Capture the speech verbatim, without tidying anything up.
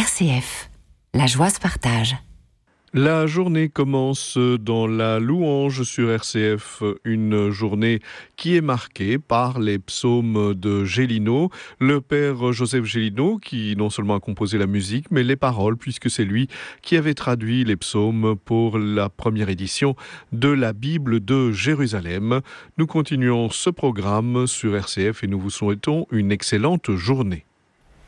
R C F, la joie se partage. La journée commence dans la louange sur R C F, une journée qui est marquée par les psaumes de Gélineau, le père Joseph Gélineau qui non seulement a composé la musique mais les paroles, puisque c'est lui qui avait traduit les psaumes pour la première édition de la Bible de Jérusalem. Nous continuons ce programme sur R C F et nous vous souhaitons une excellente journée.